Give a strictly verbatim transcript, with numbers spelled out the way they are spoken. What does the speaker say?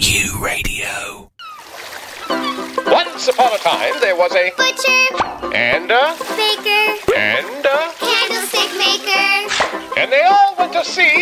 U Radio. Once upon a time, there was a butcher and a baker and a candlestick maker. and they all went to see